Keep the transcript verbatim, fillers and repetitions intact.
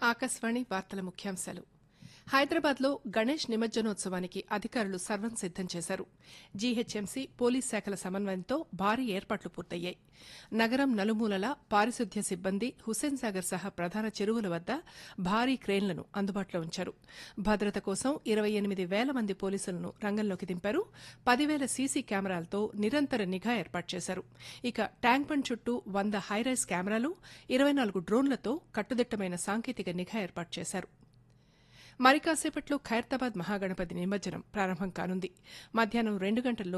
ఆకాశవాణి వార్తల ముఖ్యాంశాలు. హైదరాబాద్లో గణేష్ నిమజ్జనోత్సవానికి అధికారులు సర్వం సిద్దం చేశారు. జీహెచ్ఎంసీ పోలీస్ శాఖల సమన్వయంతో భారీ ఏర్పాట్లు పూర్తయ్యాయి. నగరం నలుమూలలా పారిశుద్ధ్య సిబ్బంది హుస్సేన్ సాగర్ సహా ప్రధాన చెరువుల వద్ద భారీ క్రేన్లను అందుబాటులో ఉంచారు. భద్రత కోసం ఇరవై ఎనిమిది వేల మంది పోలీసులను రంగంలోకి దింపారు. పదివేల సీసీ కెమెరాలతో నిరంతర నిఘా ఏర్పాటు చేశారు. ఇక ట్యాంక్ బండ్ చుట్టూ వంద హైరైజ్ కెమెరాలు, ఇరవై నాలుగు డ్రోన్లతో కట్టుదిట్టమైన సాంకేతిక నిఘా ఏర్పాటు చేశారు. మరి కాసేపట్లో ఖైరతాబాద్ మహాగణపతి నిమజ్జనం ప్రారంభం కానుంది. మధ్యాహ్నం రెండు గంటల్లో